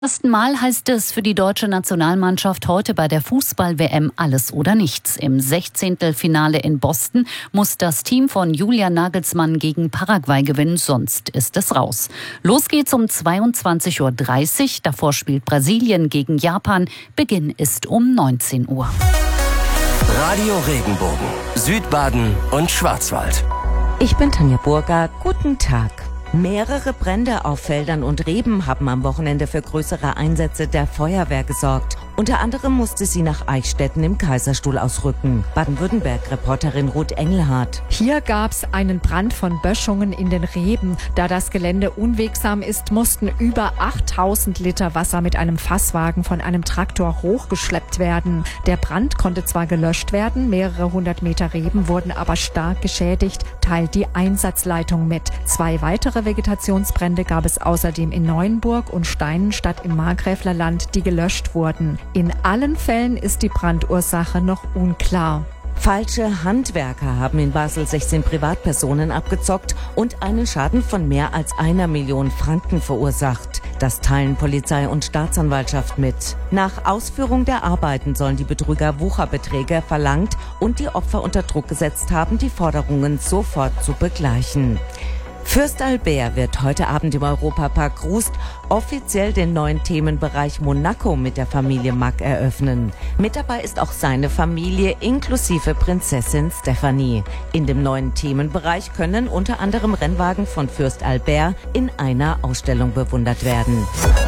Zum ersten Mal heißt es für die deutsche Nationalmannschaft heute bei der Fußball-WM alles oder nichts. Im 16. Finale in Boston muss das Team von Julian Nagelsmann gegen Paraguay gewinnen, sonst ist es raus. Los geht's um 22:30 Uhr. Davor spielt Brasilien gegen Japan. Beginn ist um 19 Uhr. Radio Regenbogen, Südbaden und Schwarzwald. Ich bin Tanja Burger. Guten Tag. Mehrere Brände auf Feldern und Reben haben am Wochenende für größere Einsätze der Feuerwehr gesorgt. Unter anderem musste sie nach Eichstätten im Kaiserstuhl ausrücken. Baden-Württemberg-Reporterin Ruth Engelhardt. Hier gab es einen Brand von Böschungen in den Reben. Da das Gelände unwegsam ist, mussten über 8000 Liter Wasser mit einem Fasswagen von einem Traktor hochgeschleppt werden. Der Brand konnte zwar gelöscht werden, mehrere hundert Meter Reben wurden aber stark geschädigt, teilt die Einsatzleitung mit. 2 weitere Vegetationsbrände gab es außerdem in Neuenburg und Steinenstadt im Markgräflerland, die gelöscht wurden. In allen Fällen ist die Brandursache noch unklar. Falsche Handwerker haben in Basel 16 Privatpersonen abgezockt und einen Schaden von mehr als 1 Million Franken verursacht. Das teilen Polizei und Staatsanwaltschaft mit. Nach Ausführung der Arbeiten sollen die Betrüger Wucherbeträge verlangt und die Opfer unter Druck gesetzt haben, die Forderungen sofort zu begleichen. Fürst Albert wird heute Abend im Europapark Rust offiziell den neuen Themenbereich Monaco mit der Familie Mack eröffnen. Mit dabei ist auch seine Familie inklusive Prinzessin Stephanie. In dem neuen Themenbereich können unter anderem Rennwagen von Fürst Albert in einer Ausstellung bewundert werden.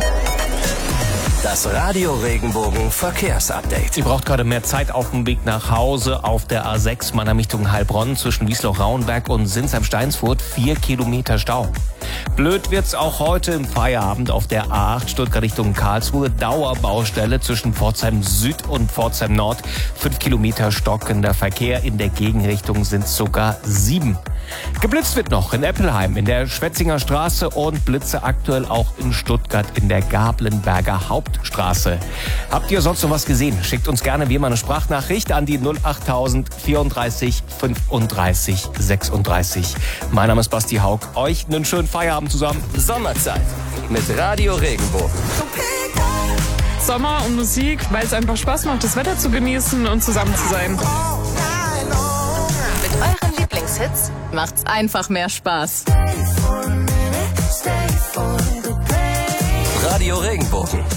Das Radio Regenbogen Verkehrsupdate. Ihr braucht gerade mehr Zeit auf dem Weg nach Hause auf der A6 Mannheim Richtung Heilbronn zwischen Wiesloch-Rauenberg und Sinsheim-Steinsfurt 4 Kilometer Stau. Blöd wird's auch heute im Feierabend auf der A8 Stuttgart Richtung Karlsruhe. Dauerbaustelle zwischen Pforzheim Süd und Pforzheim Nord. 5 Kilometer stockender Verkehr. In der Gegenrichtung sind sogar 7. Geblitzt wird noch in Eppelheim in der Schwetzinger Straße und Blitze aktuell auch in Stuttgart in der Gablenberger Hauptstraße. Habt ihr sonst noch was gesehen? Schickt uns gerne wie immer eine Sprachnachricht an die 08000 34 35 36. Mein Name ist Basti Haug. Euch einen schönen Feierabend zusammen. Sommerzeit mit Radio Regenbogen. Sommer und Musik, weil es einfach Spaß macht, das Wetter zu genießen und zusammen zu sein. Mit euren Lieblingshits macht's einfach mehr Spaß. Radio Regenbogen.